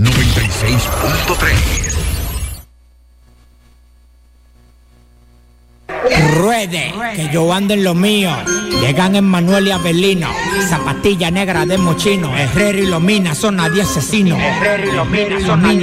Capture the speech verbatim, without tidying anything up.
noventa y seis punto tres. Ruede, que yo ando en lo mío. Llegan Emmanuel y Abelino. Zapatilla negra de mochino. Herrero y Lomina son nadie asesinos. Herrero y Lomina son nadie